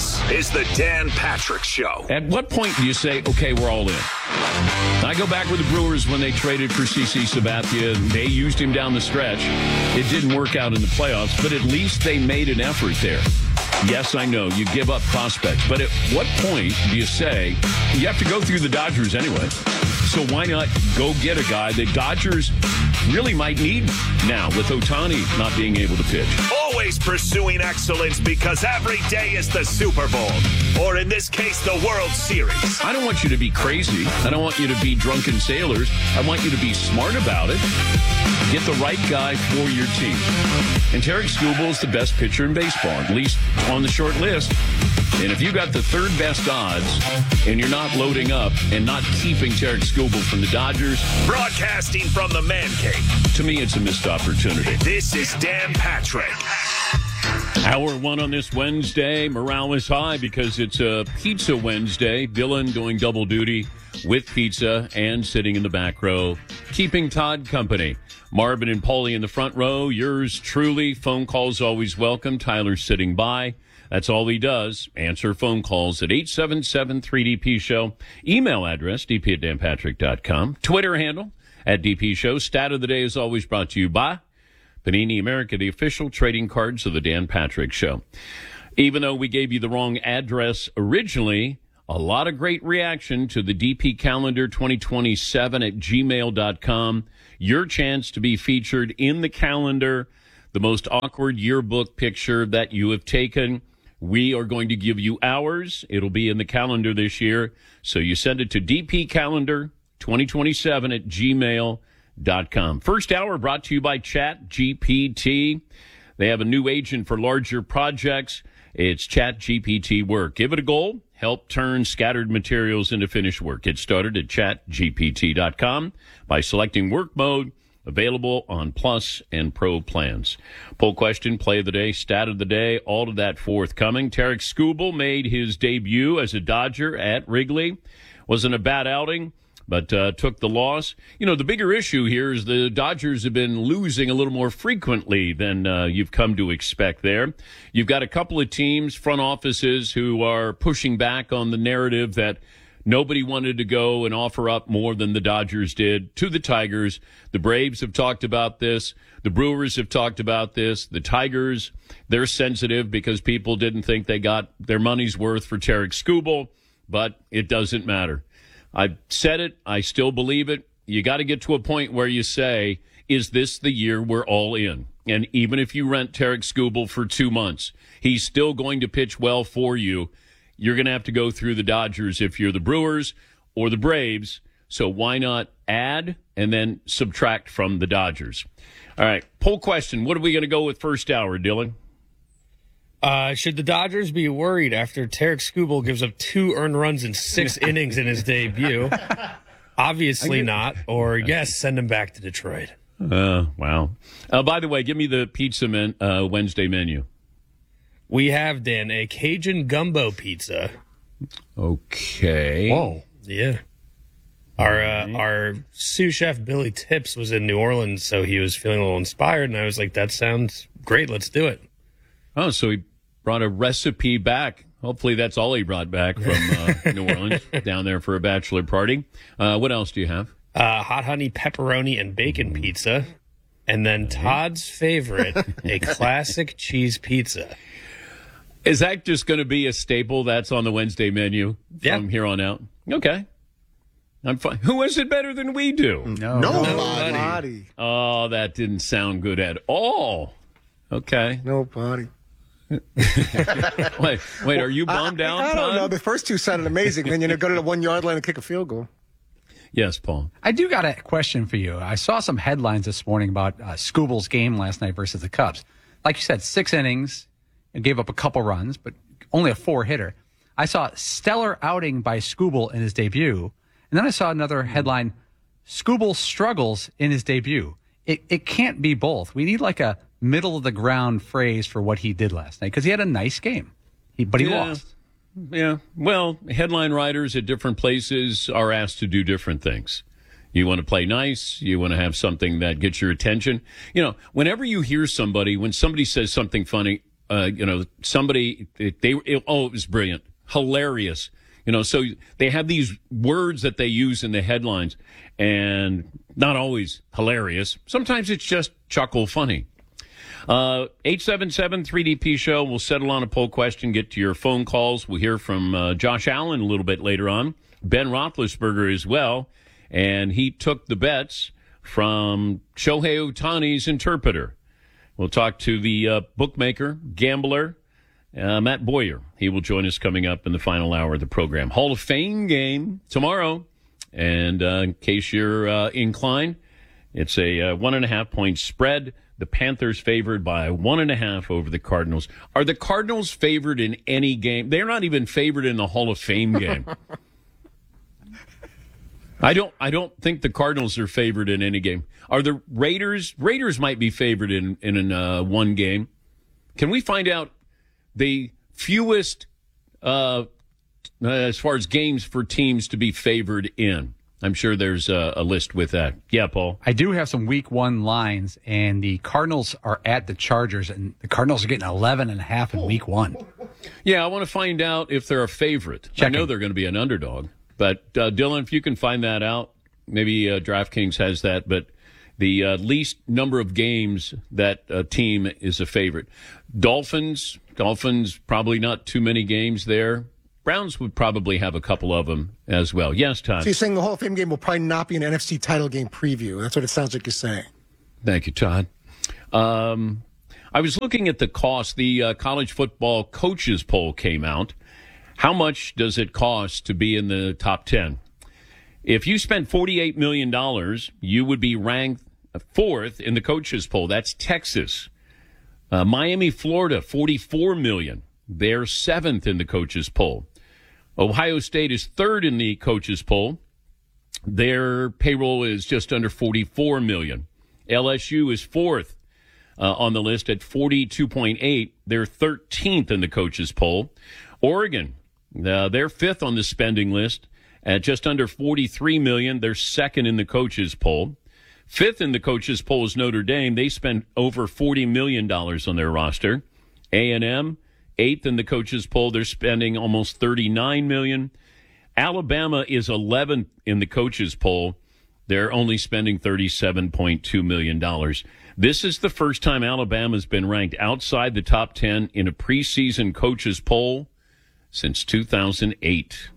This is the Dan Patrick Show. At what point do you say, okay, we're all in? I go back with the Brewers when they traded for CC Sabathia. They used him down the stretch. It didn't work out in the playoffs, but at least they made an effort there. Yes, I know, you give up prospects, but at what point do you say, you have to go through the Dodgers anyway, so why not go get a guy that Dodgers really might need now with Ohtani not being able to pitch? Always pursuing excellence because every day is the Super Bowl, or in this case, the World Series. I don't want you to be crazy. I don't want you to be drunken sailors. I want you to be smart about it. Get the right guy for your team. And Tarik Skubal is the best pitcher in baseball, at least on the short list. And if you got the third best odds and you're not loading up and not keeping Tarik Skubal from the Dodgers, Broadcasting from the Man Cave, to me, it's a missed opportunity. this is Dan Patrick. Hour one on this Wednesday. Morale is high because it's a Pizza Wednesday. Dylan doing double duty with pizza and sitting in the back row, keeping Todd company. Marvin and Paulie in the front row. Yours truly. Phone calls always welcome. Tyler's sitting by. That's all he does. Answer phone calls at 877-3DP-SHOW. Email address, dp@danpatrick.com. Twitter handle, @DP-SHOW. Stat of the day is always brought to you by Panini America, the official trading cards of the Dan Patrick Show. Even though we gave you the wrong address originally, a lot of great reaction to the DP Calendar 2027 at gmail.com. Your chance to be featured in the calendar, the most awkward yearbook picture that you have taken. We are going to give you ours. It'll be in the calendar this year. So you send it to dpcalendar 2027 at gmail.com. First hour brought to you by ChatGPT. They have a new agent for larger projects. It's ChatGPT Work. Give it a goal. Help turn scattered materials into finished work. Get started at chatgpt.com by selecting work mode. Available on Plus and Pro plans. Poll question, play of the day, stat of the day, all of that forthcoming. Tarik Skubal made his debut as a Dodger at Wrigley. Wasn't a bad outing, but took the loss. You know, the bigger issue here is the Dodgers have been losing a little more frequently than you've come to expect there. You've got a couple of teams, front offices, who are pushing back on the narrative that nobody wanted to go and offer up more than the Dodgers did to the Tigers. The Braves have talked about this. The Brewers have talked about this. The Tigers, they're sensitive because people didn't think they got their money's worth for Tarik Skubal, but it doesn't matter. I've said it. I still believe it. You got to get to a point where you say, is this the year we're all in? And even if you rent Tarik Skubal for 2 months, he's still going to pitch well for you. You're going to have to go through the Dodgers if you're the Brewers or the Braves. So why not add and then subtract from the Dodgers? All right, poll question. What are we going to go with first hour, Dylan? Should the Dodgers be worried after Tarik Skubal gives up 2 earned runs in 6 innings in his debut? Obviously not. Or, yes, send him back to Detroit. Wow. By the way, give me the pizza Wednesday menu. We have, Dan, a Cajun gumbo pizza. Okay. Whoa. Yeah. Our sous chef, Billy Tips, was in New Orleans, so he was feeling a little inspired, and I was like, that sounds great. Let's do it. Oh, so he brought a recipe back. Hopefully that's all he brought back from New Orleans, down there for a bachelor party. What else do you have? Hot honey pepperoni and bacon pizza. And then Todd's favorite, a classic cheese pizza. Is that just going to be a staple that's on the Wednesday menu from here on out? Okay. I'm fine. Who is it better than we do? Nobody. Oh, that didn't sound good at all. Okay. Nobody. Wait, are you bummed out, I Todd? don't know. The first two sounded amazing. Then you go to the 1 yard line and kick a field goal. Yes, Paul. I do got a question for you. I saw some headlines this morning about Skubal's game last night versus the Cubs. Like you said, 6 innings and gave up a couple runs, but only a 4-hitter. I saw stellar outing by Skubal in his debut. And then I saw another headline, Skubal struggles in his debut. It can't be both. We need like a middle-of-the-ground phrase for what he did last night, because he had a nice game, but he lost. Yeah. Well, headline writers at different places are asked to do different things. You want to play nice. You want to have something that gets your attention. You know, whenever you hear somebody, when somebody says something funny, somebody, it was brilliant, hilarious. So they have these words that they use in the headlines, and not always hilarious. Sometimes it's just chuckle funny. 877-3DP Show. We'll settle on a poll question, get to your phone calls. We'll hear from Josh Allen a little bit later on. Ben Roethlisberger as well, and he took the bets from Shohei Ohtani's interpreter. We'll talk to the bookmaker, gambler, Matt Boyer. He will join us coming up in the final hour of the program. Hall of Fame game tomorrow. And in case you're inclined, it's a 1.5-point spread. The Panthers favored by 1.5 over the Cardinals. Are the Cardinals favored in any game? They're not even favored in the Hall of Fame game. I don't think the Cardinals are favored in any game. Are the Raiders? Raiders might be favored in one game. Can we find out the fewest as far as games for teams to be favored in? I'm sure there's a list with that. Yeah, Paul. I do have some week 1 lines, and the Cardinals are at the Chargers, and the Cardinals are getting 11.5 in week 1. Yeah, I want to find out if they're a favorite. I know they're going to be an underdog. But, Dylan, if you can find that out, maybe DraftKings has that, but the least number of games that a team is a favorite. Dolphins, probably not too many games there. Browns would probably have a couple of them as well. Yes, Todd. So you're saying the Hall of Fame game will probably not be an NFC title game preview. That's what it sounds like you're saying. Thank you, Todd. I was looking at the cost. The college football coaches poll came out. How much does it cost to be in the top 10? If you spent $48 million, you would be ranked 4th in the coaches poll. That's Texas. Miami, Florida, $44 million. They're 7th in the coaches poll. Ohio State is 3rd in the coaches poll. Their payroll is just under $44 million. LSU is 4th on the list at $42.8. They're 13th in the coaches poll. Oregon, they're 5th on the spending list at just under $43 million. They're 2nd in the coaches poll. 5th in the coaches poll is Notre Dame. They spend over $40 million on their roster. A&M, 8th in the coaches poll. They're spending almost $39 million. Alabama is 11th in the coaches poll. They're only spending $37.2 million. This is the first time Alabama's been ranked outside the top 10 in a preseason coaches poll since 2008.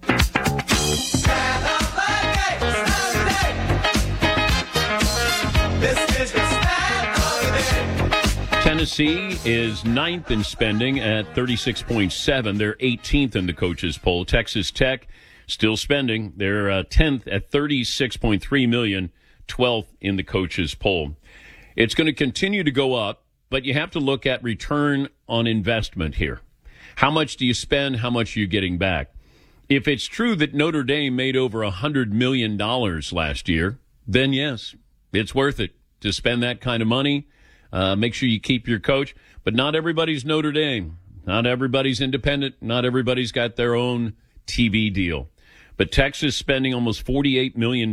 Tennessee is 9th in spending at $36.7. They're 18th in the coaches poll. Texas Tech still spending. They're 10th at $36.3 million, 12th in the coaches poll. It's going to continue to go up, but you have to look at return on investment here. How much do you spend? How much are you getting back? If it's true that Notre Dame made over $100 million last year, then yes, it's worth it to spend that kind of money. Make sure you keep your coach. But not everybody's Notre Dame. Not everybody's independent. Not everybody's got their own TV deal. But Texas spending almost $48 million,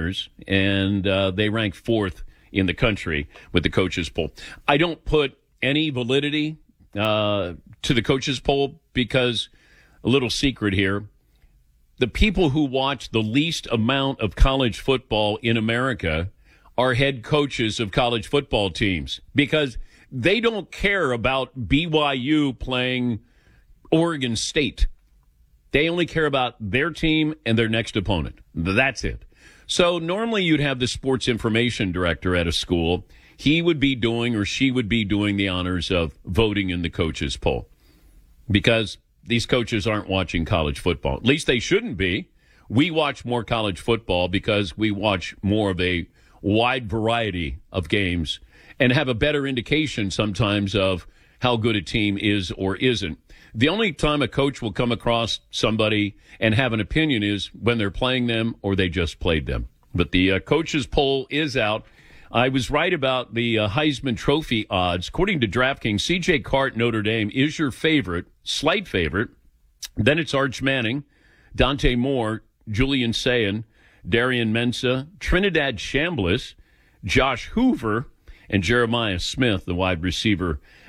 and they rank 4th in the country with the coaches poll. I don't put any validity to the coaches poll because, a little secret here, the people who watch the least amount of college football in America are head coaches of college football teams because they don't care about BYU playing Oregon State. They only care about their team and their next opponent. That's it. So normally you'd have the sports information director at a school. He would be doing or she would be doing the honors of voting in the coaches poll because these coaches aren't watching college football. At least they shouldn't be. We watch more college football because we watch more of a wide variety of games and have a better indication sometimes of how good a team is or isn't. The only time a coach will come across somebody and have an opinion is when they're playing them or they just played them. But the coaches poll is out. I was right about the Heisman Trophy odds. According to DraftKings, C.J. Cart, Notre Dame, is your favorite, slight favorite. Then it's Arch Manning, Dante Moore, Julian Sayin, Darian Mensah, Trinidad Chambliss, Josh Hoover, and Jeremiah Smith, the wide receiver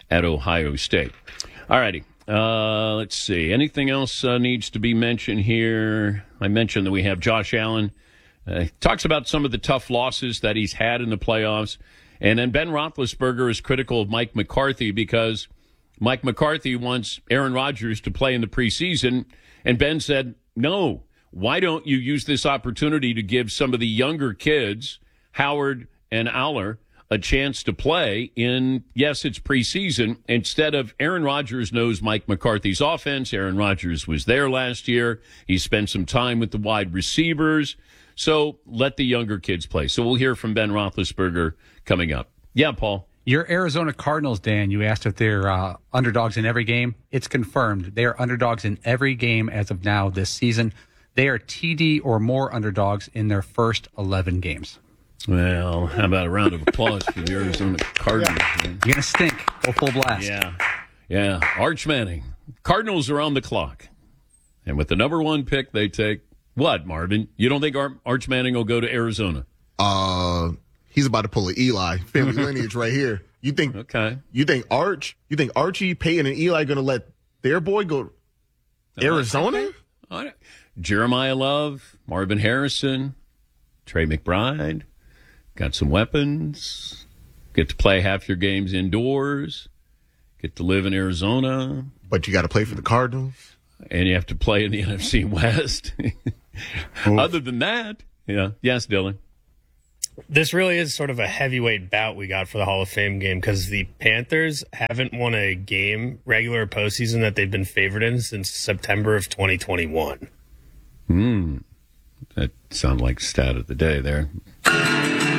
at Ohio State. All righty. Let's see. Anything else needs to be mentioned here? I mentioned that we have Josh Allen. Talks about some of the tough losses that he's had in the playoffs. And then Ben Roethlisberger is critical of Mike McCarthy because Mike McCarthy wants Aaron Rodgers to play in the preseason. And Ben said, no, why don't you use this opportunity to give some of the younger kids, Howard and Aller, a chance to play in, yes, it's preseason, instead of Aaron Rodgers knows Mike McCarthy's offense. Aaron Rodgers was there last year. He spent some time with the wide receivers. So let the younger kids play. So we'll hear from Ben Roethlisberger coming up. Yeah, Paul. Your Arizona Cardinals, Dan, you asked if they're underdogs in every game. It's confirmed. They are underdogs in every game as of now this season. They are TD or more underdogs in their first 11 games. Well, how about a round of applause for the Arizona Cardinals? You're going to stink. Go full blast. Yeah. Arch Manning. Cardinals are on the clock. And with the number 1 pick, they take what, Marvin? You don't think Arch Manning will go to Arizona? He's about to pull an Eli family lineage right here. You think Archie, Peyton, and Eli going to let their boy go Arizona? Jeremiah Love, Marvin Harrison, Trey McBride, got some weapons, get to play half your games indoors, get to live in Arizona. But you got to play for the Cardinals. And you have to play in the NFC West. Other than that, yeah. Yes, Dylan. This really is sort of a heavyweight bout we got for the Hall of Fame game because the Panthers haven't won a game, regular postseason, that they've been favored in since September of 2021. That sounds like stat of the day there.